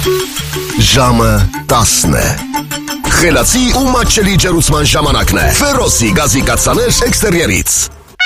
Ժամը 10 է։ Խելացի ու մատչելի ջերուցման ժամանակն է։ Ֆերոսի գազի կաթսաներ էքստերիերից։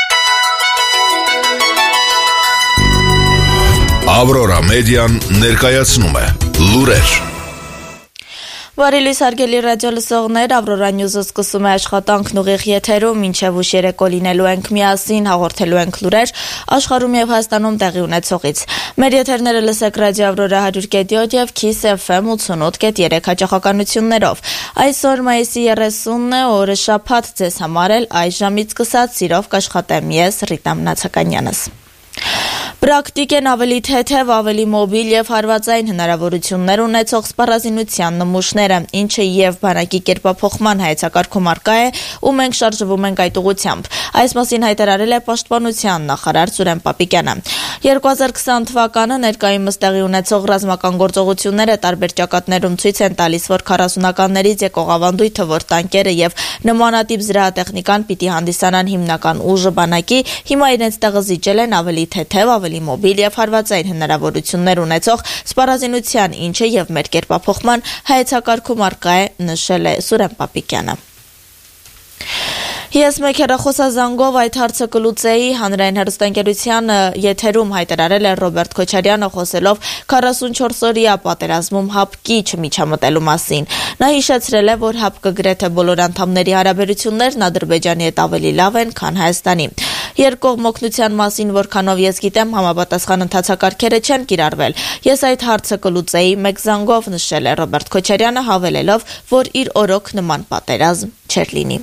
Ավրորա մեդիան ներկայացնում է լուրեր։ Բարի լույս հարգելի ռադիոլսողներ, Ավրորա Նյուզը սկսում է աշխատանքն ուղիղ եթերում, մինչև ուշ երեկո լինելու ենք միասին, հաղորդելու ենք լուրեր աշխարհում եւ Հայաստանում տեղի ունեցողից։ Մեր եթերները լսեք Ռադիո Ավրորա 100.7 եւ Kiss FM 88.3 հաճախականություններով։ Այսօր մայիսի 30-ն է, օրը շաբաթ, ձեզ համար էլ այս ժամից սկսած սիրով կաշխատեմ ես Ռիտա Մնացականյանս։ Պրակտիկ են ավելի թեթև, ավելի մոբիլ եւ հարվածային հնարավորություններ ունեցող սպառազինության նմուշները, ինչը եւ բանակի կերպափոխման հայեցակարգում առկա է, ու մենք շարժվում ենք այդ ուղղությամբ։ Այս մասին հայտարարել է Պաշտպանության նախարար Սուրեն Պապիկյանը։ 2020 թվականը ներկայումս տեղի ունեցող ռազմական գործողությունները տարբեր ճակատներում ցույց են տալիս, որ 40-ականներից եկող ավանդույթը, որ տանկերը եւ նմանատիպ զրահատեխնիկան պիտի հանդիսանան հիմնական ուժը բանակի, հիմա իրենց տեղը զիջել են ավելի թեթև, ավելի մոբիլ եւ հարվածային հնարավորություններ ունեցող սպառազինության, ինչը եւ մեր կերպափոխման հայեցակարգում առկա է, նշել է Սուրեն Պապիկյանը։ Ես մեկ հեռախոսազանգով այդ հարցը կլուծեի, հանրային հեռուստաընկերության եթերում հայտարարել է Ռոբերտ Քոչարյանը, խոսելով 44 օրյա պատերազմում ՀԱՊԿ-ի չմիջամտելու մասին։ Նա հիշեցրել է, որ ՀԱՊԿ գրեթե բոլոր անդամների հարաբերություններն Ադրբեջանի հետ ավելի լավ են, քան Հայաստանի։ Երկկողմ օգնության մասին, որքանով ես գիտեմ, համապատասխան ընթացակարգերը չեն կիրառվել։ Ես այդ հարցը կլուծեի մեկ զանգով, նշել է Ռոբերտ Քոչարյանը, հավելելով, որ իր օրոք նման պատերազմ չէր լինի։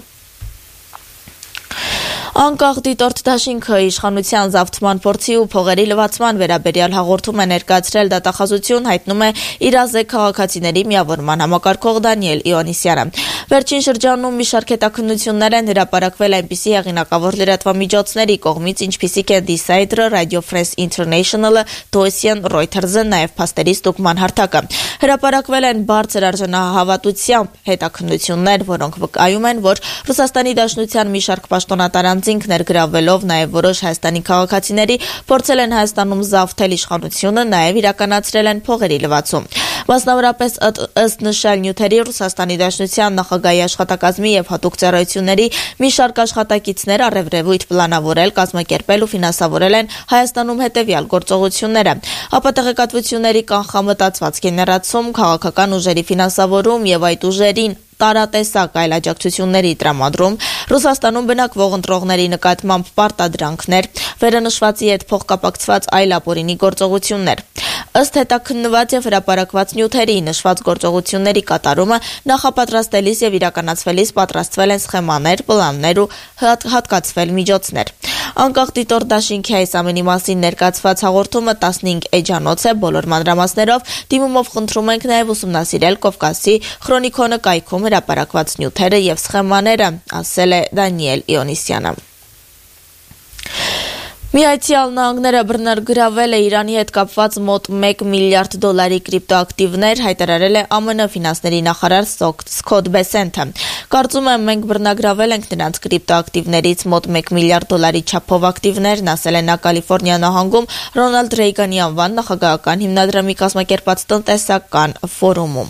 Անկախ դիտորդ դաշինքը իշխանության զավթման փորձի ու փողերի լվացման վերաբերյալ հաղորդում է ներկայացրել դատախազություն, հայտնում է իրազեկ քաղաքացիների միավորման համակարգող Դանիել Իոնիսյանը։ Վերջին շրջանում մի շարք հետաքննություններ են հրապարակվել այնպիսի հեղինակավոր լրատվամիջոցների կողմից, ինչպիսիք են Decider-ը, Radio France International-ը, Thomson Reuters-ը, նաև փաստերի ստուգման հարթակը։ Հրապարակվել են բարձր արժանահավատությամբ հետաքննություններ, որոնք վկայում են, որ Ռուսաստանի Դաշնության մի շարք պաշտոնատար անձինք ներգրավվելով նաև որոշ Հայաստանի քաղաքացիների փորձել են Հայաստանում զավթել իշխանությունը, նաև իրականացրել են փողերի լվացում։ Մասնավորապես ըստ նշյալ նյութերի Ռուսաստանի Դաշնության նախագահի աշխատակազմի եւ հատուկ ծառայությունների մի շարք աշխատակիցներ առևրևույթ պլանավորել, կազմակերպել ու ֆինանսավորել են Հայաստանում հետեւյալ գործողությունները. ապատեղեկատվությունների կանխամտածված գեներացում, քաղաքական ուժերի ֆինանսավորում եւ այդ ուժերին տարատեսակ այլ աջակցությունների տրամադրում, Ռուսաստանում բնակվող ընտրողների նկատմամբ պարտադրանքներ, վերանշվածի հետ փոխկապակցված այլ ապօրինի գործողություններ։ Ըստ հետաքննված եւ հրապարակված նյութերի նշված գործողությունների կատարումը նախապատրաստելիս եւ իրականացվելիս պատրաստվել են սխեմաներ, պլաններ ու հատկացվել միջոցներ։ Անկախ դիտորդ դաշինքի այս ամենի մասին ներկայացված հաղորդումը 15 էջանոց է, բոլոր մանրամասներով դիմումով խնդրում ենք նաև ուսումնասիրել Կովկասի Քրոնիկոնը կայքում հրապարակված նյութերը եւ սխեմաները, ասել է Դանիել Իոնիսյանը։ Միացյալ Նահանգները բռնագրավել է Իրանի հետ կապված մոտ $1 միլիարդ կրիպտոակտիվներ, հայտարարել է ԱՄՆ ֆինանսների նախարար Սքոթ Բեսենթը։ Կարծում եմ, մենք բռնագրավել ենք նրանց կրիպտոակտիվներից մոտ $1 միլիարդ չափով ակտիվներն, ասել է նա Կալիֆոռնիա նահանգում Ռոնալդ Ռեյգանի անվան նախագահական հիմնադրամի կազմակերպած տնտեսական ֆորումում։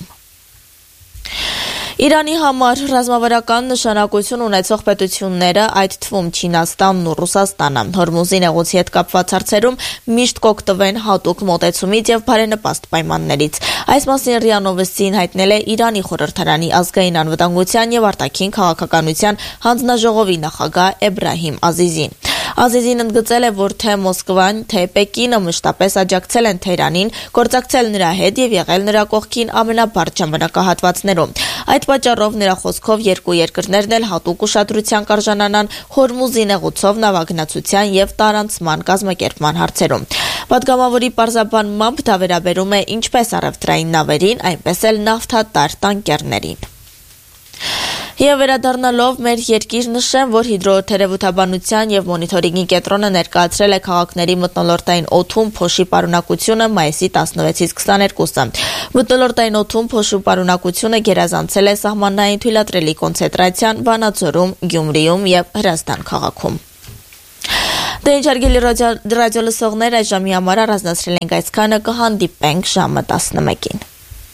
Իրանի համար ռազմավարական նշանակություն ունեցող պետությունները, այդ թվում Չինաստանն ու Ռուսաստանը, Հորմուզի նեղուցի հետ կապված հարցերում միշտ կօգտվեն հատուկ մոտեցումից եւ բարենպաստ պայմաններից։ Այս մասին ՌԻԱ Նովոստին հայտնել է Իրանի խորհրդարանի ազգային անվտանգության եւ արտաքին քաղաքականության հանձնաժողովի նախագահ Էբրահիմ Ազիզին։ Ազիզին ընդգծել է, որ թե Մոսկվան, թե Պեկինը մշտապես աջակցել են Թեհրանին, գործակցել նրա հետ եւ եղել նրա կողքին ամենաբարդ ժամանակահատվածներում։ Այդ պատճառով նրա խոսքով երկու երկրներն էլ հատուկ ուշադրության կարժանանան Հորմուզի նեղուցով նավագնացության եւ տարանցման կազմակերպման հարցերում։ Պատգամավորի պարզաբանմամբ դա վերաբերում է ինչպես առևտրային նավերին, այնպես էլ նավթատար տանկերներին։ Եվ վերադառնալով մեր երկիր նշեմ, որ հիդրոթերապևտաբանության եւ մոնիթորինգի կենտրոնը ներկայացրել է քաղաքների մթնոլորտային օդում փոշի պարունակությունը մայիսի 16-ից 22-ը։ Մթնոլորտային օդում փոշու պարունակությունը գերազանցել է սահմանային թույլատրելի կոնցենտրացիան Վանաձորում, Գյումրիում եւ Հրազդան քաղաքում։ Դե ինչ հարգելի ռադիոլսողներ, այս ժամի համար առանձնացրել ենք այսքանը, կհանդիպենք ժամը 11-ին։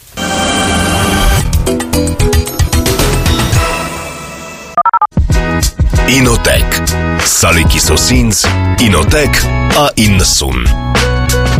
Ինոտեք։ Սալիկի սոսինձ, Ինոտեք A90։